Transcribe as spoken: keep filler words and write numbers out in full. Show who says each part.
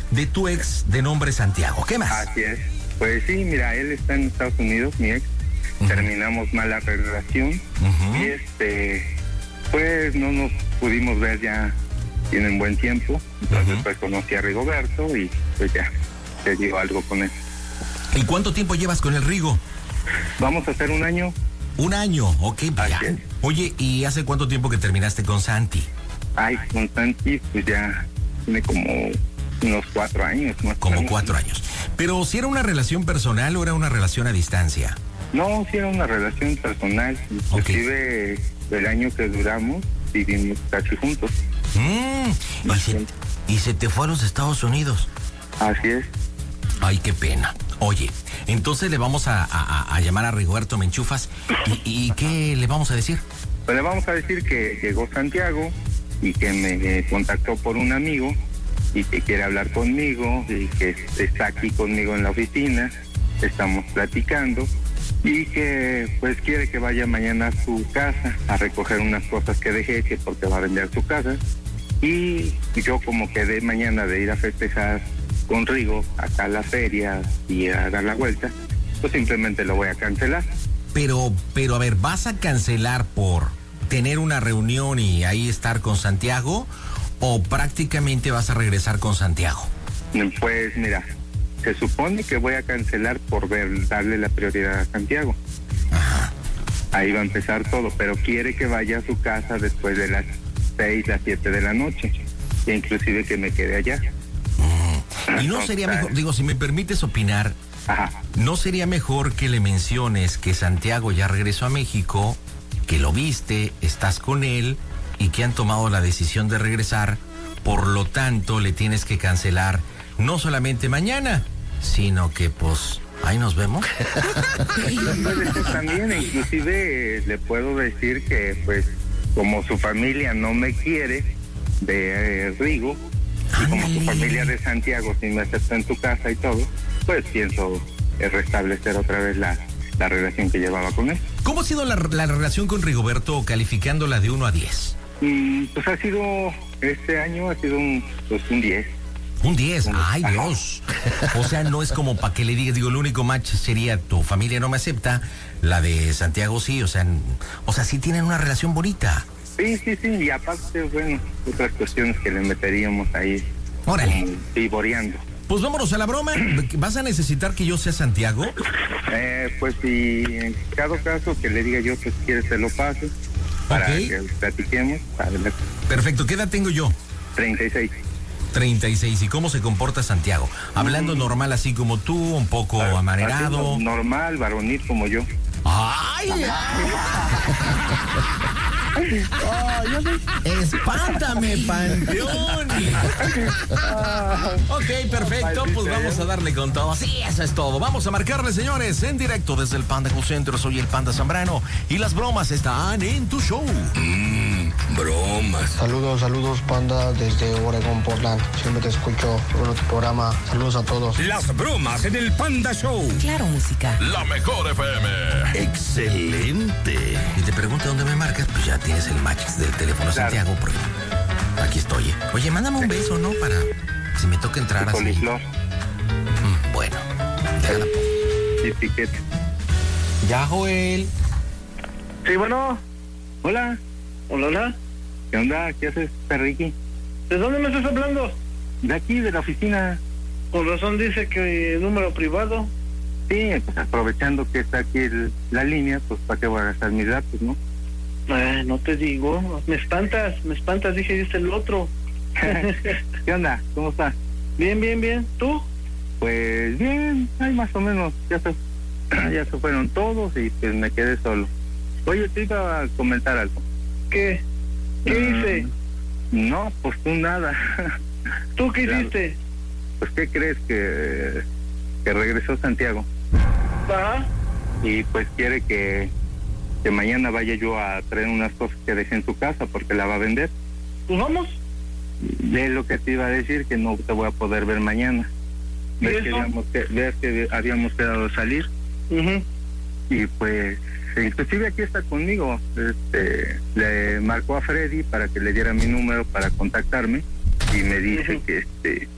Speaker 1: de tu ex de nombre Santiago. ¿Qué más?
Speaker 2: Así es. Pues sí, mira, él está en Estados Unidos, mi ex. Uh-huh. Terminamos mal la relación. Uh-huh. Y este, pues no nos pudimos ver ya tienen buen tiempo. Entonces uh-huh. pues conocí a Rigoberto y pues ya se dio algo con él.
Speaker 1: ¿Y cuánto tiempo llevas con el Rigo?
Speaker 2: Vamos a hacer un año.
Speaker 1: Un año, ok, ya. Oye, ¿y hace cuánto tiempo que terminaste con Santi?
Speaker 2: Ay, con Santi pues ya tiene como unos cuatro años. Más
Speaker 1: como años. cuatro años. Pero ¿si era una relación personal o era una relación a distancia?
Speaker 2: No, sí era una relación personal. Inclusive okay. el año que duramos vivimos casi juntos.
Speaker 1: Mm, y, se, ¿Y se te fue a los Estados Unidos?
Speaker 2: Así es.
Speaker 1: Ay, qué pena. Oye, entonces le vamos a, a, a llamar a Rigoberto, ¿me enchufas? ¿Y, ¿Y qué le vamos a decir?
Speaker 2: Pues le vamos a decir que llegó Santiago y que me contactó por un amigo y que quiere hablar conmigo y que está aquí conmigo en la oficina, estamos platicando y que pues quiere que vaya mañana a su casa a recoger unas cosas que dejé, que porque va a vender su casa, y yo como quedé mañana de ir a festejar con Rigo acá a la feria y a dar la vuelta, pues simplemente lo voy a cancelar.
Speaker 1: Pero, pero a ver, ¿vas a cancelar por tener una reunión y ahí estar con Santiago o prácticamente vas a regresar con Santiago?
Speaker 2: Pues mira, se supone que voy a cancelar por ver, darle la prioridad a Santiago.
Speaker 1: Ajá.
Speaker 2: Ahí va a empezar todo, pero quiere que vaya a su casa después de las seis, las siete de la noche, e inclusive que me quede allá.
Speaker 1: Mm. Y no sería mejor, digo, si me permites opinar,
Speaker 2: ajá.
Speaker 1: ¿no sería mejor que le menciones que Santiago ya regresó a México, que lo viste, estás con él y que han tomado la decisión de regresar, por lo tanto le tienes que cancelar no solamente mañana, sino que pues ahí nos vemos?
Speaker 2: Puede ser también, inclusive le puedo decir que pues como su familia no me quiere de eh, Rigo, y como su familia de Santiago sí me aceptó en tu casa y todo, pues pienso eh, restablecer otra vez la, la relación que llevaba con él.
Speaker 1: ¿Cómo ha sido la, la relación con Rigoberto, calificándola de uno a diez?
Speaker 2: Mm, pues ha sido, este año ha sido un, pues un diez.
Speaker 1: Un diez, ay Dios. O sea, no es como para que le digas, digo, el único match sería tu familia no me acepta, la de Santiago sí, o sea, o sea, sí tienen una relación bonita.
Speaker 2: Sí, sí, sí, y aparte, bueno, otras cuestiones que le meteríamos ahí.
Speaker 1: Órale.
Speaker 2: Vivoreando.
Speaker 1: Pues vámonos a la broma. ¿Vas a necesitar que yo sea Santiago?
Speaker 2: Eh, pues si en cada caso que le diga yo que si quieres se lo pase, para okay. que platiquemos. Adelante.
Speaker 1: Perfecto, ¿qué edad tengo yo?
Speaker 2: treinta y seis.
Speaker 1: treinta y seis, ¿y cómo se comporta Santiago? Hablando mm. normal así como tú, un poco Bar- amanerado.
Speaker 2: Normal, varonil como yo.
Speaker 1: ¡Ay! Oh, ¡espántame, Panteón! Ok, perfecto, pues vamos a darle con todo. Sí, eso es todo. Vamos a marcarle, señores, en directo desde el Panda Call Center. Soy el Panda Zambrano y las bromas están en tu show.
Speaker 3: Mmm, bromas.
Speaker 4: Saludos, saludos, Panda, desde Oregon, Portland. Siempre te escucho, bueno, tu programa. Saludos a todos.
Speaker 3: Las bromas en el Panda Show.
Speaker 5: Claro, música.
Speaker 3: La mejor F M.
Speaker 1: Excelente. Y te pregunto dónde me marcas, pues ya tienes el match del teléfono, claro. Santiago, porque aquí estoy. Oye, mándame un beso, ¿no? Para si me toca entrar así. Mm, bueno, déjala. Ya, Joel.
Speaker 2: Sí, bueno. Hola. Hola, hola. ¿Qué onda? ¿Qué haces, Perriqui?
Speaker 6: ¿De dónde me estás hablando?
Speaker 2: De aquí, de la oficina.
Speaker 6: Por razón dice que número privado.
Speaker 2: Sí, pues aprovechando que está aquí el, la línea, pues para qué voy a gastar mis datos, ¿no?
Speaker 6: Eh, no te digo, me espantas, me espantas, dije, dice el otro.
Speaker 2: ¿Qué onda? ¿Cómo estás?
Speaker 6: Bien, bien, bien. ¿Tú?
Speaker 2: Pues bien, hay más o menos, ya se, ya se fueron todos y pues me quedé solo. Oye, te iba a comentar algo.
Speaker 6: ¿Qué? ¿Qué uh, hice?
Speaker 2: No, pues tú nada.
Speaker 6: ¿Tú qué
Speaker 2: claro.
Speaker 6: hiciste?
Speaker 2: Pues ¿qué crees? Que, que regresó Santiago.
Speaker 6: Ajá.
Speaker 2: Y pues quiere que que mañana vaya yo a traer unas cosas que dejé en su casa porque la va a vender.
Speaker 6: ¿Pues vamos?
Speaker 2: Es lo que te iba a decir, que no te voy a poder ver mañana. Ves que habíamos, que, ves que habíamos quedado salir.
Speaker 6: Uh-huh.
Speaker 2: Y pues, inclusive aquí está conmigo. Este, le marcó a Freddy para que le diera mi número para contactarme y me dice uh-huh. que este